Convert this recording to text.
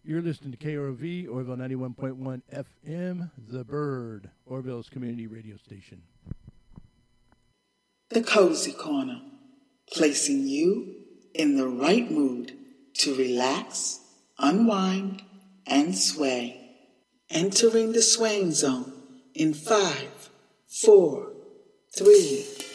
You're listening to KROV, Orville 91.1 FM, The Bird, Orville's community radio station. The Cozy Corner, placing you in the right mood to relax, unwind, and sway. Entering the swaying zone in 5, 4, 3,